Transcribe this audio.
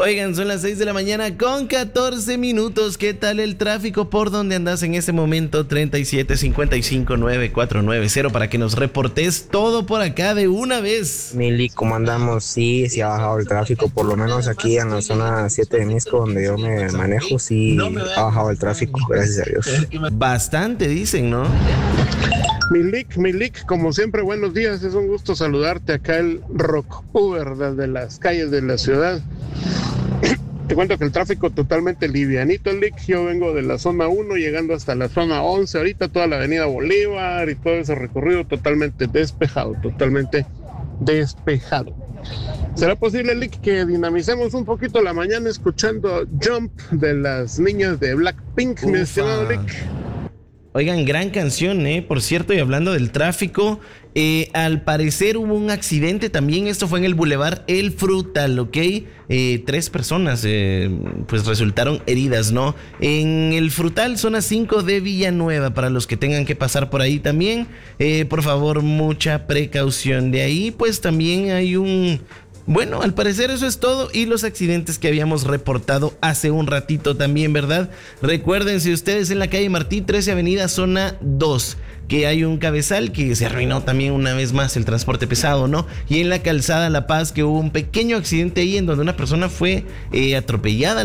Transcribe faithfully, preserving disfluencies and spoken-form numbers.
Oigan, son las seis de la mañana con catorce minutos. ¿Qué tal el tráfico? ¿Por dónde andas en este momento? treinta y siete cincuenta y cinco nueve cuatro nueve cero para que nos reportes todo por acá de una vez. Mili, ¿cómo andamos? Sí, sí ha bajado el tráfico, por lo menos aquí en la zona siete de Misco, donde yo me manejo, sí ha bajado el tráfico, gracias a Dios. Bastante, dicen, ¿no? Milik, Milik, como siempre, buenos días, es un gusto saludarte acá el Rock Uber desde las calles de la ciudad. Te cuento que el tráfico totalmente livianito, Lick. Yo vengo de la zona uno llegando hasta la zona once, ahorita toda la avenida Bolívar y todo ese recorrido totalmente despejado, totalmente despejado. ¿Será posible, Lick, que dinamicemos un poquito la mañana escuchando Jump de las niñas de Blackpink, mi estimado Lick? Oigan, gran canción, ¿eh? Por cierto, y hablando del tráfico, eh, al parecer hubo un accidente también. Esto fue en el Boulevard El Frutal, ¿ok? Eh, tres personas, eh, pues resultaron heridas, ¿no? En el Frutal, zona cinco de Villanueva, para los que tengan que pasar por ahí también. Eh, por favor, mucha precaución. De ahí, pues también hay un... Bueno, al parecer eso es todo y los accidentes que habíamos reportado hace un ratito también, ¿verdad? Recuerden, si ustedes en la calle Martí, trece Avenida, zona dos, que hay un cabezal que se arruinó también una vez más el transporte pesado, ¿no? Y en la calzada La Paz, que hubo un pequeño accidente ahí en donde una persona fue eh, atropellada.